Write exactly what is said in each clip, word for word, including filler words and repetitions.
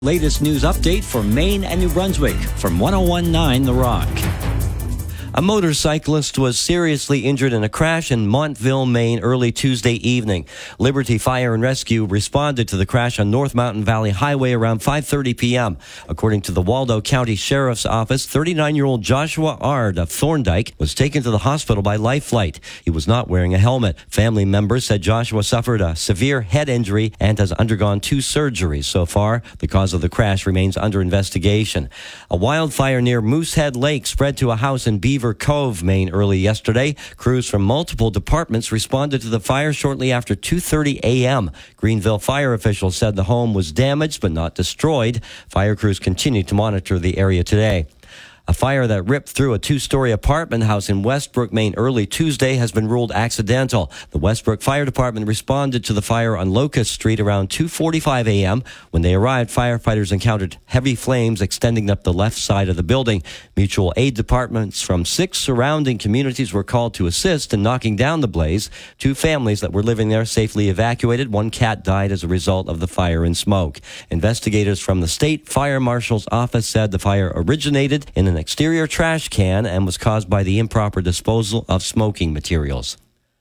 Latest news update for Maine and New Brunswick from one oh one point nine The Rock. A motorcyclist was seriously injured in a crash in Montville, Maine early Tuesday evening. Liberty Fire and Rescue responded to the crash on North Mountain Valley Highway around five thirty p.m. According to the Waldo County Sheriff's Office, thirty-nine-year-old Joshua Ard of Thorndike was taken to the hospital by life flight. He was not wearing a helmet. Family members said Joshua suffered a severe head injury and has undergone two surgeries so far. The cause of the crash remains under investigation. A wildfire near Moosehead Lake spread to a house in Beaver Cove, Maine early yesterday. Crews from multiple departments responded to the fire shortly after two thirty a.m. Greenville fire officials said the home was damaged but not destroyed. Fire crews continue to monitor the area today. A fire that ripped through a two-story apartment house in Westbrook, Maine early Tuesday has been ruled accidental. The Westbrook Fire Department responded to the fire on Locust Street around two forty-five a.m. When they arrived, firefighters encountered heavy flames extending up the left side of the building. Mutual aid departments from six surrounding communities were called to assist in knocking down the blaze. Two families that were living there safely evacuated. One cat died as a result of the fire and smoke. Investigators from the State Fire Marshal's office said the fire originated in an exterior trash can and was caused by the improper disposal of smoking materials.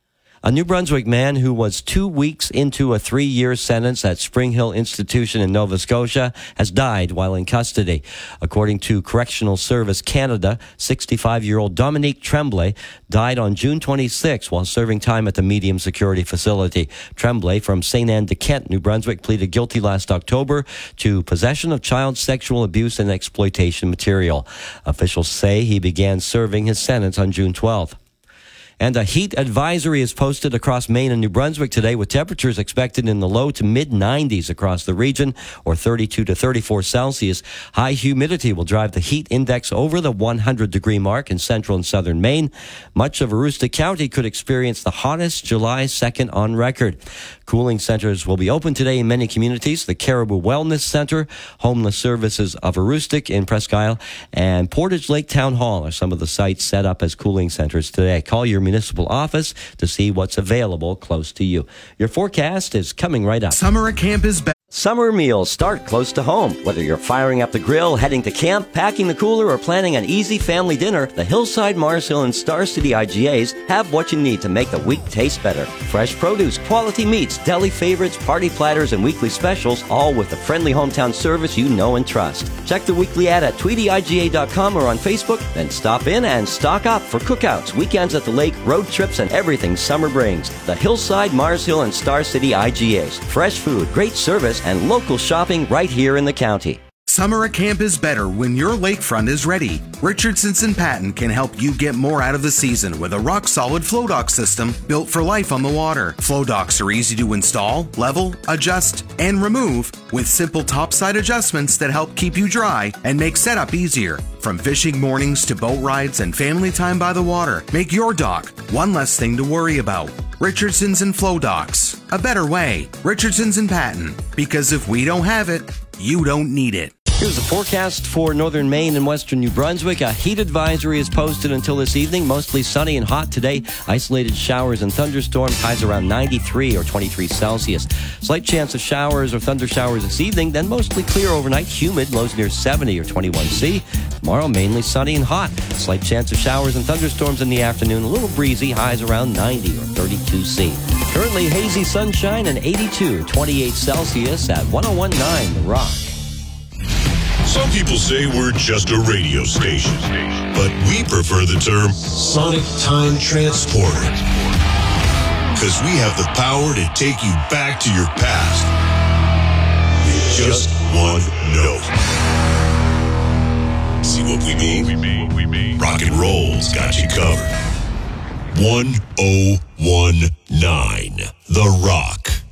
A New Brunswick man who was two weeks into a three-year sentence at Spring Hill Institution in Nova Scotia has died while in custody. According to Correctional Service Canada, sixty-five-year-old Dominique Tremblay died on June twenty-sixth while serving time at the medium security facility. Tremblay from Saint Anne de Kent, New Brunswick, pleaded guilty last October to possession of child sexual abuse and exploitation material. Officials say he began serving his sentence on June twelfth. And a heat advisory is posted across Maine and New Brunswick today, with temperatures expected in the low to mid nineties across the region, or thirty-two to thirty-four Celsius. High humidity will drive the heat index over the one hundred degree mark in central and southern Maine. Much of Aroostook County could experience the hottest July second on record. Cooling centers will be open today in many communities. The Caribou Wellness Center, Homeless Services of Aroostook in Presque Isle, and Portage Lake Town Hall are some of the sites set up as cooling centers today. Call your municipal office to see what's available close to you. Your forecast is coming right up. Summer at camp is back. Summer meals start close to home. Whether you're firing up the grill, heading to camp, packing the cooler, or planning an easy family dinner, the Hillside, Mars Hill, and Star City I G As have what you need to make the week taste better. Fresh produce, quality meats, deli favorites, party platters, and weekly specials, all with the friendly hometown service you know and trust. Check the weekly ad at tweety I G A dot com or on Facebook, then stop in and stock up for cookouts, weekends at the lake, road trips, and everything summer brings. The Hillside, Mars Hill, and Star City I G As. Fresh food, great service, and local shopping right here in the county. Summer at camp is better when your lakefront is ready. Richardson's and Patton can help you get more out of the season with a rock-solid flow dock system built for life on the water. Flow docks are easy to install, level, adjust, and remove with simple topside adjustments that help keep you dry and make setup easier. From fishing mornings to boat rides and family time by the water, make your dock one less thing to worry about. Richardson's and Flow Docks. A better way. Richardson's and Patton. Because if we don't have it, you don't need it. Here's the forecast for northern Maine and western New Brunswick. A heat advisory is posted until this evening. Mostly sunny and hot today. Isolated showers and thunderstorms. Highs around ninety-three or twenty-three Celsius. Slight chance of showers or thunder showers this evening. Then mostly clear overnight. Humid. Lows near seventy or twenty-one C. Tomorrow mainly sunny and hot. Slight chance of showers and thunderstorms in the afternoon. A little breezy. Highs around ninety or thirty-two C. Currently hazy sunshine and eighty-two, twenty-eight Celsius at one oh one point nine The Rock. Some people say we're just a radio station, but we prefer the term Sonic Time Transporter, because we have the power to take you back to your past with just one note. See what we mean? Rock and roll's got you covered. one oh one point nine The Rock.